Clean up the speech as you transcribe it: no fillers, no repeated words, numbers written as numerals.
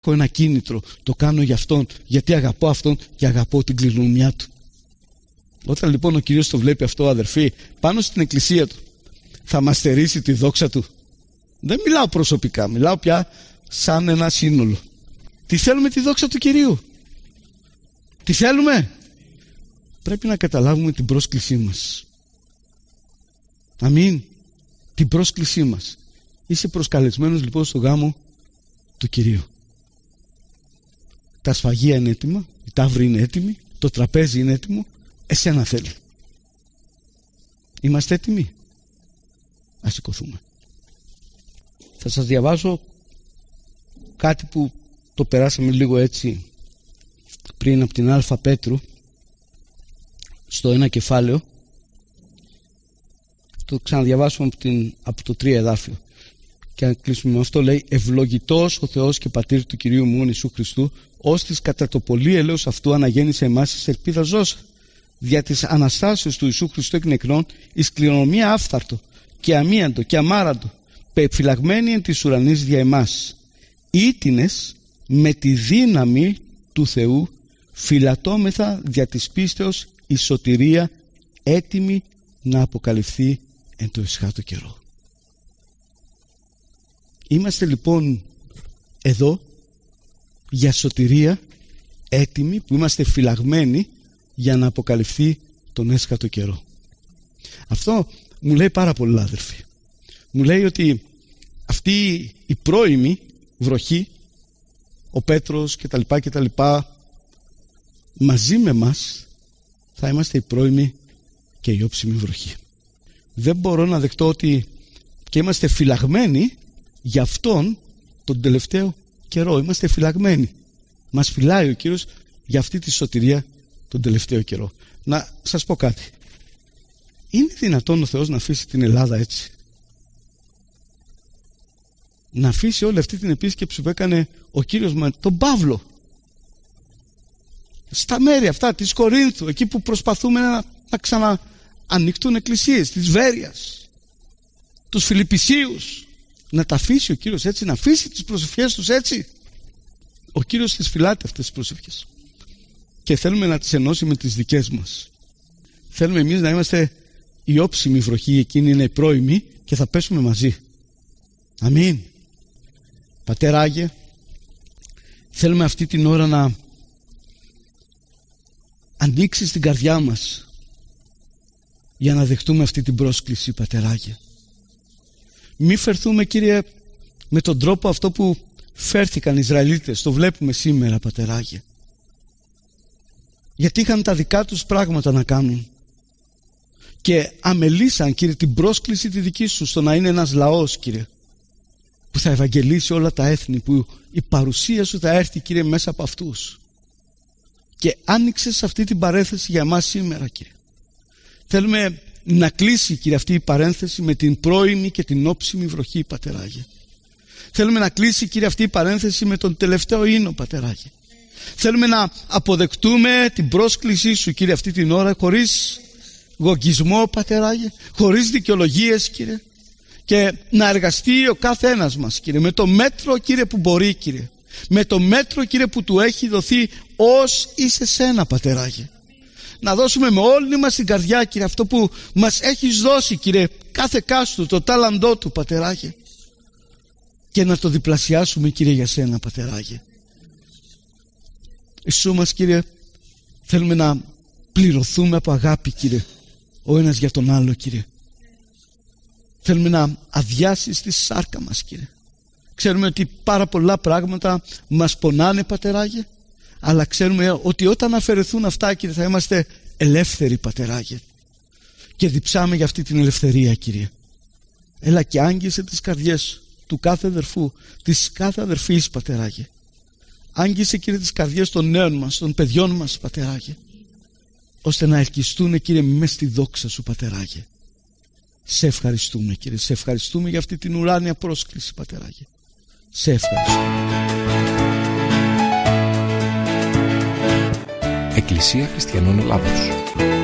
Έχω ένα κίνητρο, το κάνω για αυτόν, γιατί αγαπώ αυτόν και αγαπώ την κληρονομιά του. Όταν λοιπόν ο Κύριος το βλέπει αυτό, αδερφοί, πάνω στην εκκλησία του, θα μας στερήσει τη δόξα του. Δεν μιλάω προσωπικά, μιλάω πια σαν ένα σύνολο. Τι θέλουμε τη δόξα του Κυρίου? Τι θέλουμε? Πρέπει να καταλάβουμε την πρόσκλησή μας. Αμήν. Την πρόσκλησή μας. Είσαι προσκαλεσμένος λοιπόν στο γάμο του Κυρίου. Τα σφαγεία είναι έτοιμα, η ταύρη είναι έτοιμη, το τραπέζι είναι έτοιμο, εσένα θέλει. Είμαστε έτοιμοι? Ας σηκωθούμε. Θα σας διαβάσω κάτι που το περάσαμε λίγο έτσι πριν από την Α Πέτρου, στο ένα κεφάλαιο. Το ξαναδιαβάσουμε από το 3 εδάφιο. Και αν κλείσουμε με αυτό, λέει: ευλογητός ο Θεός και Πατήρ του Κυρίου μου Ιησού Χριστού, ώστις κατά το πολύ ελέος αυτού αναγέννησε εμάς εις ελπίδα ζώσα, δια της Αναστάσεως του Ιησού Χριστού εκ νεκρών, εις κληρονομία άφθαρτο και αμίαντο και αμάραντο, πεφυλαγμένη εν της ουρανής δια εμάς, ήτινες με τη δύναμη του Θεού, φυλατώμεθα δια της πίστεως η σωτηρία, έτοιμη να αποκαλυφθεί εν το εσχάτω καιρό. Είμαστε λοιπόν εδώ για σωτηρία, έτοιμοι, που είμαστε φυλαγμένοι για να αποκαλυφθεί τον έσχατο καιρό. Αυτό μου λέει πάρα πολλά, αδερφοί. Μου λέει ότι αυτή η πρώιμη βροχή, ο Πέτρος και τα λοιπά, μαζί με μας θα είμαστε η πρώιμη και η όψιμη βροχή. Δεν μπορώ να δεχτώ ότι και είμαστε φυλαγμένοι για αυτόν τον τελευταίο καιρό. Είμαστε φυλαγμένοι. Μας φυλάει ο Κύριος για αυτή τη σωτηρία τον τελευταίο καιρό. Να σας πω κάτι. Είναι δυνατόν ο Θεός να αφήσει την Ελλάδα έτσι? Να αφήσει όλη αυτή την επίσκεψη που έκανε ο Κύριος με τον Παύλο στα μέρη αυτά της Κορίνθου, εκεί που προσπαθούμε να ξαναανοιχτούν εκκλησίες, της Βέρειας, τους Φιλιππισίους, να τα αφήσει ο Κύριος έτσι, να αφήσει τις προσευχές τους έτσι? Ο Κύριος τις φυλάται αυτές τις προσευχές και θέλουμε να τις ενώσει με τις δικές μας. Θέλουμε εμείς να είμαστε η όψιμη βροχή, εκείνη είναι η πρώιμη και θα πέσουμε μαζί. Αμήν. Πατέρα Άγιε, θέλουμε αυτή την ώρα να ανοίξεις την καρδιά μας για να δεχτούμε αυτή την πρόσκληση, Πατέρα Άγιε. Μη φερθούμε, Κύριε, με τον τρόπο αυτό που φέρθηκαν οι Ισραηλίτες. Το βλέπουμε σήμερα, Πατέρα Άγιε. Γιατί είχαν τα δικά τους πράγματα να κάνουν και αμελήσαν, Κύριε, την πρόσκληση τη δική σου στο να είναι ένας λαός, Κύριε, που θα ευαγγελίσει όλα τα έθνη, που η παρουσία σου θα έρθει, Κύριε, μέσα από αυτούς. Και άνοιξες αυτή την παρένθεση για εμάς σήμερα, Κύριε. Θέλουμε να κλείσει, Κύριε, αυτή η παρένθεση με την πρώιμη και την όψιμη βροχή, Πατέρα Άγιε. Θέλουμε να κλείσει, Κύριε, αυτή η παρένθεση με τον τελευταίο ίνο, Πατέρα Άγιε. Θέλουμε να αποδεκτούμε την πρόσκλησή σου, Κύριε, αυτή την ώρα, χωρίς γογγισμό, Πατέρα Άγιε, χωρίς δικαιολογίες, Κύριε, και να εργαστεί ο κάθε ένας μας, Κύριε, με το μέτρο, Κύριε, που μπορεί, Κύριε, με το μέτρο, Κύριε, που του έχει δοθεί ως είσαι σένα, Πατέρα Άγιε. Να δώσουμε με όλη μας την καρδιά, Κύριε, αυτό που μας έχεις δώσει, Κύριε, κάθε κάστου, το τάλαντό του, Πατέρα Άγιε, και να το διπλασιάσουμε, Κύριε, για σένα, Πατέρα Άγιε. Ιησού μας, Κύριε, θέλουμε να πληρωθούμε από αγάπη, Κύριε, ο ένας για τον άλλο, Κύριε. Θέλουμε να αδειάσεις τη σάρκα μας, Κύριε. Ξέρουμε ότι πάρα πολλά πράγματα μας πονάνε, Πατέρα Άγιε, αλλά ξέρουμε ότι όταν αφαιρεθούν αυτά, Κύριε, θα είμαστε ελεύθεροι, Πατέρα Άγιε, και διψάμε για αυτή την ελευθερία, Κύριε. Έλα και άγγισε τις καρδιές του κάθε αδερφού, της κάθε αδερφής, Πατέρα Άγιε. Άγγισε, Κύριε, τις καρδιές των νέων μας, των παιδιών μας, Πατέρα Άγιε, ώστε να ελκυστούν, Κύριε, μες στη δόξα σου, Πατέρα Άγιε. Σε ευχαριστούμε, Κύριε, σε ευχαριστούμε για αυτή την ουράνια πρόσκληση, Πατέρα Άγιε. Σε ευχαριστούμε. Εκκλησία Χριστιανών Ελλάδος.